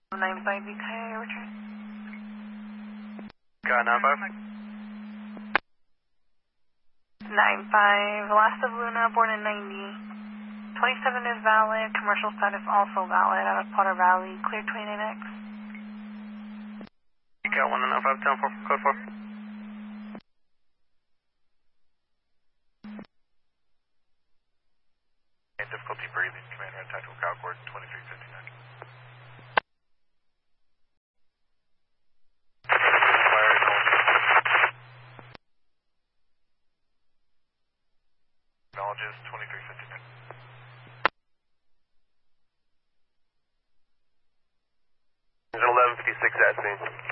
95 BK, return. Got 95. 95, last of Luna, born in 90. 27 is valid, commercial status also valid out of Potter Valley, clear 29X. Got 195, 10 4, code 4. Difficulty breathing, command red tactical Concorde 2359. Acknowledges 2359. There's an 1156 at scene.